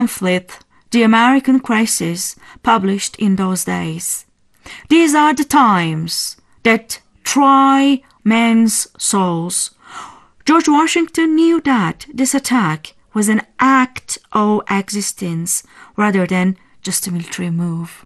pamphlet, The American Crisis, published in those days. These are the times that try men's souls. George Washington knew that this attack was an act of existence rather than just a military move.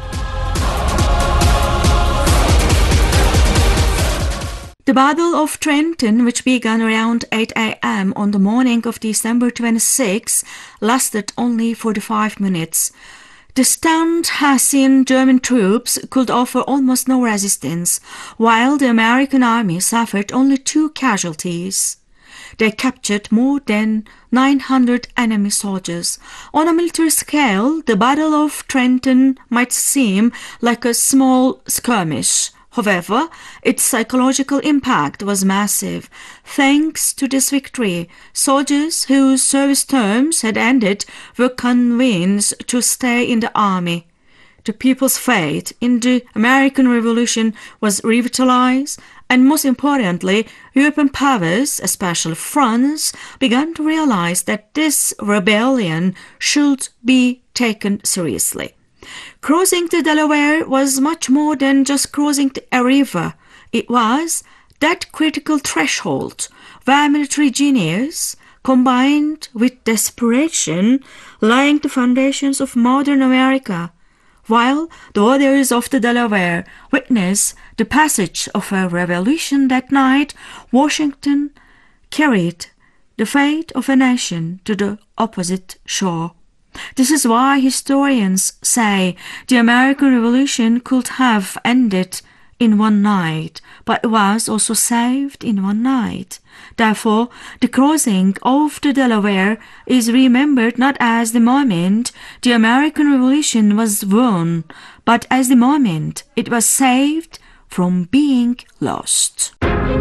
The Battle of Trenton, which began around 8 a.m. on the morning of December 26, lasted only 45 minutes. The stunned Hessian German troops could offer almost no resistance, while the American army suffered only 2 casualties. They captured more than 900 enemy soldiers. On a military scale, the Battle of Trenton might seem like a small skirmish. However, its psychological impact was massive. Thanks to this victory, soldiers whose service terms had ended were convinced to stay in the army. The people's faith in the American Revolution was revitalized, and most importantly, European powers, especially France, began to realize that this rebellion should be taken seriously. Crossing the Delaware was much more than just crossing a river. It was that critical threshold where military genius, combined with desperation, laying the foundations of modern America. While the waters of the Delaware witnessed the passage of a revolution that night, Washington carried the fate of a nation to the opposite shore. This is why historians say the American Revolution could have ended in one night, but was also saved in one night. Therefore, the crossing of the Delaware is remembered not as the moment the American Revolution was won, but as the moment it was saved from being lost.